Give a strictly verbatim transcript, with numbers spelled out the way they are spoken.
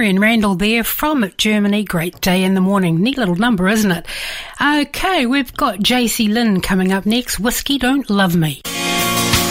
Marion Randall there from Germany. Great day in the morning. Neat little number, isn't it? Okay, we've got J C Lynn coming up next. Whiskey Don't Love Me.